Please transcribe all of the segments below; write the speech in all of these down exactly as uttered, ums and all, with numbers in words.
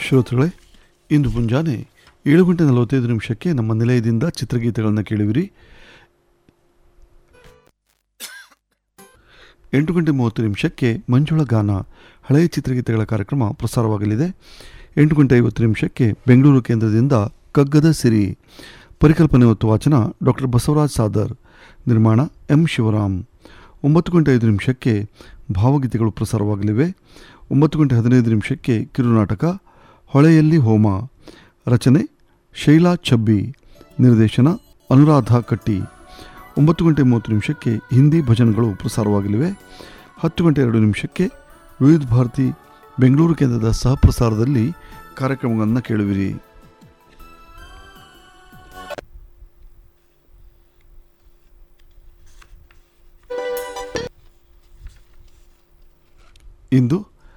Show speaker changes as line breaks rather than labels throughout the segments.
ಶ್ರೋತೃಗಳೇ, ಇಂದು ಮುಂಜಾನೆ ಏಳು ಗಂಟೆ ನಲವತ್ತೈದು ನಿಮಿಷಕ್ಕೆ ನಮ್ಮ ನಿಲಯದಿಂದ ಚಿತ್ರಗೀತೆಗಳನ್ನು ಕೇಳುವಿರಿ. ಎಂಟು ಗಂಟೆ ಮೂವತ್ತು ನಿಮಿಷಕ್ಕೆ ಮಂಜುಳ ಗಾನ ಹಳೆಯ ಚಿತ್ರಗೀತೆಗಳ ಕಾರ್ಯಕ್ರಮ ಪ್ರಸಾರವಾಗಲಿದೆ. ಎಂಟು ಗಂಟೆ ಐವತ್ತು ನಿಮಿಷಕ್ಕೆ ಬೆಂಗಳೂರು ಕೇಂದ್ರದಿಂದ ಕಗ್ಗದ ಸಿರಿ, ಪರಿಕಲ್ಪನೆ ಮತ್ತು ವಾಚನ ಡಾಕ್ಟರ್ ಬಸವರಾಜ್ ಸಾದರ್, ನಿರ್ಮಾಣ ಎಂ ಶಿವರಾಮ್. ಒಂಬತ್ತು ಗಂಟೆ ಐದು ನಿಮಿಷಕ್ಕೆ ಭಾವಗೀತೆಗಳು ಪ್ರಸಾರವಾಗಲಿವೆ. ಒಂಬತ್ತು ಗಂಟೆ ಹದಿನೈದು ನಿಮಿಷಕ್ಕೆ ಕಿರುನಾಟಕ ಹೊಳೆಯಲ್ಲಿ ಹೋಮ, ರಚನೆ ಶೈಲಾ ಛಬ್ಬಿ, ನಿರ್ದೇಶನ ಅನುರಾಧ ಕಟ್ಟಿ. ಒಂಬತ್ತು ಗಂಟೆ ಮೂವತ್ತು ನಿಮಿಷಕ್ಕೆ ಹಿಂದಿ ಭಜನ್ಗಳು ಪ್ರಸಾರವಾಗಲಿವೆ. ಹತ್ತು ಗಂಟೆ ಎರಡು ನಿಮಿಷಕ್ಕೆ ವಿವಿಧ ಭಾರತಿ ಬೆಂಗಳೂರು ಕೇಂದ್ರದ ಸಹಪ್ರಸಾರದಲ್ಲಿ ಕಾರ್ಯಕ್ರಮಗಳನ್ನು ಕೇಳುವಿರಿ. ಇಂದು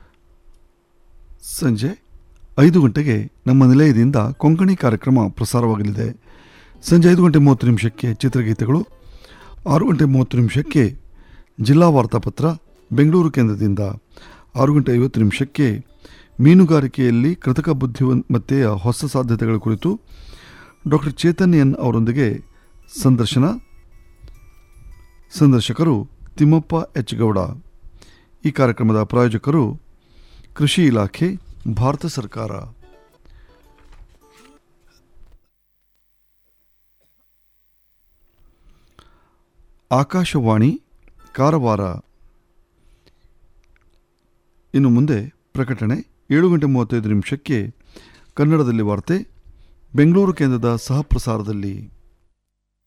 ಸಂಜೆ ಐದು ಗಂಟೆಗೆ ನಮ್ಮ ನಿಲಯದಿಂದ ಕೊಂಕಣಿ ಕಾರ್ಯಕ್ರಮ ಪ್ರಸಾರವಾಗಲಿದೆ. ಸಂಜೆ ಐದು ಗಂಟೆ ಮೂವತ್ತು ನಿಮಿಷಕ್ಕೆ ಚಿತ್ರಗೀತೆಗಳು. ಆರು ಗಂಟೆ ಮೂವತ್ತು ನಿಮಿಷಕ್ಕೆ ಜಿಲ್ಲಾ ವಾರ್ತಾಪತ್ರ ಬೆಂಗಳೂರು ಕೇಂದ್ರದಿಂದ. ಆರು ಗಂಟೆ ಐವತ್ತು ನಿಮಿಷಕ್ಕೆ ಮೀನುಗಾರಿಕೆಯಲ್ಲಿ ಕೃತಕ ಬುದ್ಧಿಮತ್ತೆಯ ಹೊಸ ಸಾಧ್ಯತೆಗಳ ಕುರಿತು ಡಾಕ್ಟರ್ ಚೇತನ್ ಎನ್ ಅವರೊಂದಿಗೆ ಸಂದರ್ಶನ. ಸಂದರ್ಶಕರು ತಿಮ್ಮಪ್ಪ ಎಚ್ ಗೌಡ. ಈ ಕಾರ್ಯಕ್ರಮದ ಪ್ರಾಯೋಜಕರು ಕೃಷಿ ಇಲಾಖೆ, ಭಾರತ ಸರ್ಕಾರ. ಆಕಾಶವಾಣಿ ಕಾರವಾರ. ಇನ್ನು ಮುಂದೆ ಪ್ರಕಟಣೆ. ಏಳು ಗಂಟೆ ಮೂವತ್ತೈದು ನಿಮಿಷಕ್ಕೆ ಕನ್ನಡದಲ್ಲಿ ವಾರ್ತೆ ಬೆಂಗಳೂರು ಕೇಂದ್ರದ ಸಹಪ್ರಸಾರದಲ್ಲಿ.